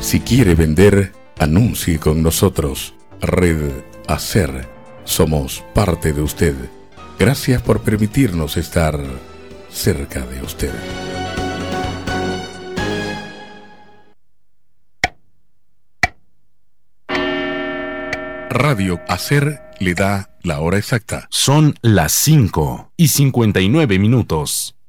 Si quiere vender, anuncie con nosotros. Red Hacer. Somos parte de usted. Gracias por permitirnos estar cerca de usted. Radio Hacer le da la hora exacta. Son las 5:59.